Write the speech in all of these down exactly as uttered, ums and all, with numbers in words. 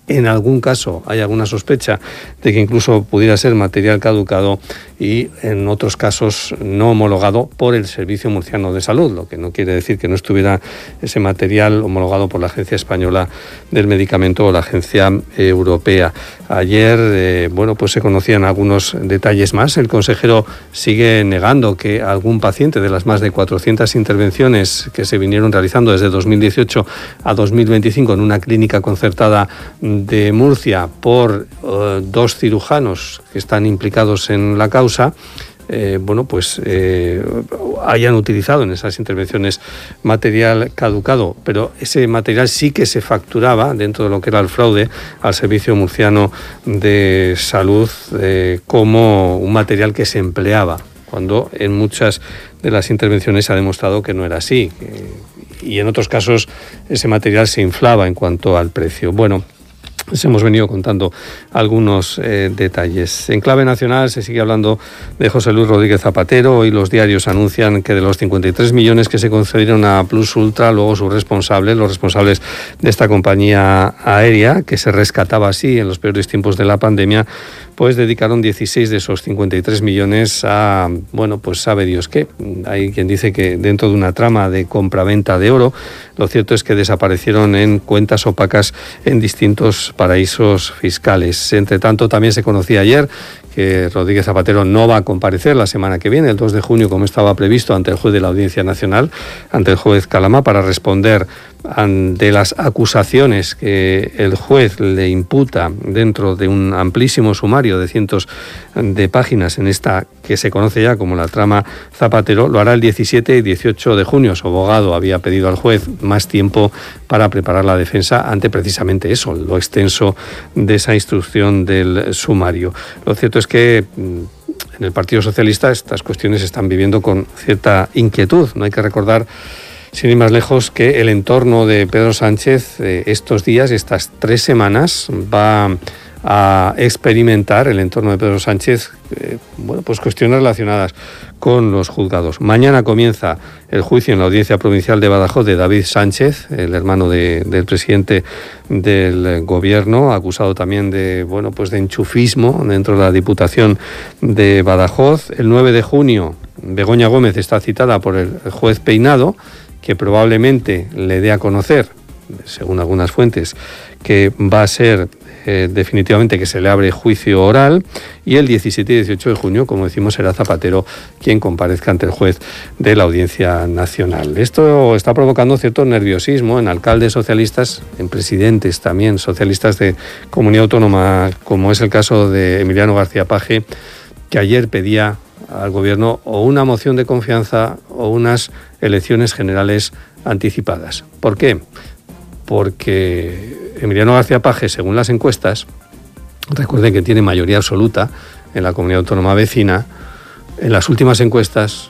en algún caso hay alguna sospecha de que incluso pudiera ser material caducado y en otros casos no homologado por el Servicio Murciano de Salud, lo que no quiere decir que no estuviera ese material homologado por la Agencia Española del Medicamento o la Agencia Europea. Ayer, eh, bueno, pues se conocían algunos detalles más. El consejero sigue negando que algún paciente de las más de cuatrocientas intervenciones que se vinieron realizando desde dos mil dieciocho a dos mil veinticinco en una clínica concertada de Murcia por uh, dos cirujanos que están implicados en la causa, eh, bueno, pues eh, hayan utilizado en esas intervenciones material caducado, pero ese material sí que se facturaba dentro de lo que era el fraude al Servicio Murciano de Salud eh, como un material que se empleaba, cuando en muchas de las intervenciones se ha demostrado que no era así, que, y en otros casos ese material se inflaba en cuanto al precio. Bueno, les hemos venido contando algunos eh, detalles. En clave nacional se sigue hablando de José Luis Rodríguez Zapatero. Hoy los diarios anuncian que de los cincuenta y tres millones que se concedieron a Plus Ultra, luego sus responsables, los responsables de esta compañía aérea, que se rescataba así en los peores tiempos de la pandemia, pues dedicaron dieciséis de esos cincuenta y tres millones a, bueno, pues sabe Dios qué. Hay quien dice que dentro de una trama de compraventa de oro. Lo cierto es que desaparecieron en cuentas opacas en distintos paraísos fiscales. Entre tanto, también se conocía ayer que Rodríguez Zapatero no va a comparecer la semana que viene, el dos de junio, como estaba previsto, ante el juez de la Audiencia Nacional, ante el juez Calama, para responder de las acusaciones que el juez le imputa dentro de un amplísimo sumario de cientos de páginas en esta que se conoce ya como la trama Zapatero. Lo hará el diecisiete y dieciocho de junio. Su abogado había pedido al juez más tiempo para preparar la defensa ante precisamente eso, lo extenso de esa instrucción del sumario. Lo cierto es que en el Partido Socialista estas cuestiones se están viviendo con cierta inquietud. No hay que recordar, sin ir más lejos, que el entorno de Pedro Sánchez eh, estos días, estas tres semanas, va a experimentar el entorno de Pedro Sánchez, eh, bueno, pues cuestiones relacionadas con los juzgados. Mañana comienza el juicio en la Audiencia Provincial de Badajoz de David Sánchez, el hermano de, del presidente del gobierno, acusado también de, bueno, pues de enchufismo dentro de la Diputación de Badajoz. El nueve de junio, Begoña Gómez está citada por el juez Peinado, que probablemente le dé a conocer, según algunas fuentes, que va a ser eh, definitivamente que se le abre juicio oral, y el diecisiete y dieciocho de junio, como decimos, será Zapatero quien comparezca ante el juez de la Audiencia Nacional. Esto está provocando cierto nerviosismo en alcaldes socialistas, en presidentes también socialistas de comunidad autónoma, como es el caso de Emiliano García Paje, que ayer pedía al gobierno o una moción de confianza o unas elecciones generales anticipadas. ¿Por qué? Porque Emiliano García Paje, según las encuestas, recuerden que tiene mayoría absoluta en la comunidad autónoma vecina, en las últimas encuestas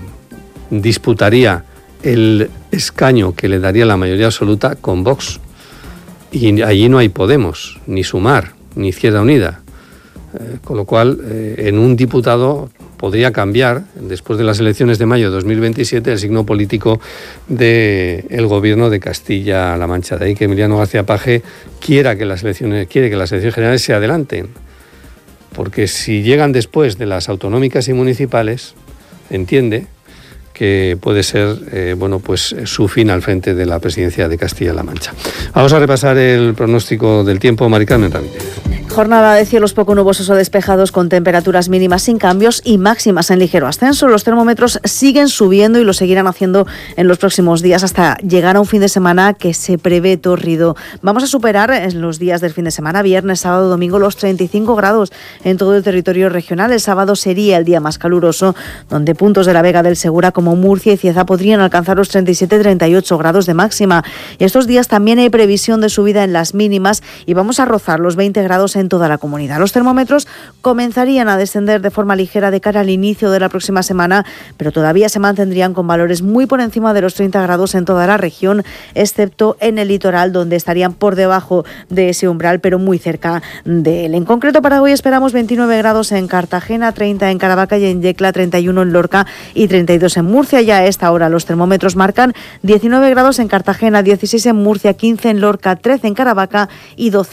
disputaría el escaño que le daría la mayoría absoluta con Vox. Y allí no hay Podemos, ni Sumar, ni Izquierda Unida. Eh, con lo cual, eh, en un diputado podría cambiar, después de las elecciones de mayo de dos mil veintisiete, el signo político del gobierno de Castilla-La Mancha. De ahí que Emiliano García Paje quiera que las elecciones, quiere que las elecciones generales se adelanten. Porque si llegan después de las autonómicas y municipales, entiende que puede ser eh, bueno, pues su fin al frente de la presidencia de Castilla-La Mancha. Vamos a repasar el pronóstico del tiempo. Mari Carmen Ramírez. Jornada de cielos poco nubosos o despejados con temperaturas mínimas sin cambios y máximas en ligero ascenso. Los termómetros siguen subiendo y lo seguirán haciendo en los próximos días hasta llegar a un fin de semana que se prevé tórrido. Vamos a superar en los días del fin de semana, viernes, sábado, domingo, los treinta y cinco grados en todo el territorio regional. El sábado sería el día más caluroso, donde puntos de la Vega del Segura como Murcia y Cieza podrían alcanzar los treinta y siete a treinta y ocho grados de máxima. Y estos días también hay previsión de subida en las mínimas y vamos a rozar los veinte grados en toda la comunidad. Los termómetros comenzarían a descender de forma ligera de cara al inicio de la próxima semana, pero todavía se mantendrían con valores muy por encima de los treinta grados en toda la región, excepto en el litoral, donde estarían por debajo de ese umbral, pero muy cerca de él. En concreto, para hoy esperamos veintinueve grados en Cartagena, treinta en Caravaca y en Yecla, treinta y uno en Lorca y treinta y dos en Murcia. Ya a esta hora los termómetros marcan diecinueve grados en Cartagena, dieciséis en Murcia, quince en Lorca, trece en Caravaca y doce